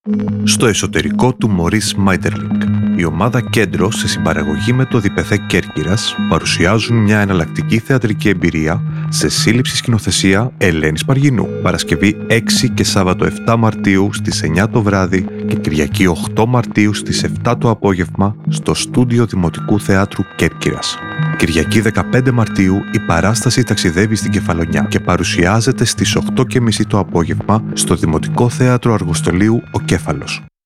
Στο εσωτερικό του Μωρίς Μάιτερλινγκ, η ομάδα Κέντρο, σε συμπαραγωγή με το Διπεθέ Κέρκυρας, παρουσιάζουν μια εναλλακτική θεατρική εμπειρία σε σύλληψη σκηνοθεσία Ελένης Παργινού. Παρασκευή 6 και Σάββατο 7 Μαρτίου στις 9 το βράδυ και Κυριακή 8 Μαρτίου στις 7 το απόγευμα στο στούντιο Δημοτικού Θεάτρου Κέρκυρας. Κυριακή 15 Μαρτίου η παράσταση ταξιδεύει στην Κεφαλονιά και παρουσιάζεται στις 8:30 το απόγευμα στο Δημοτικό Θέατρο Αργοστολίου Ο Κέφαλος.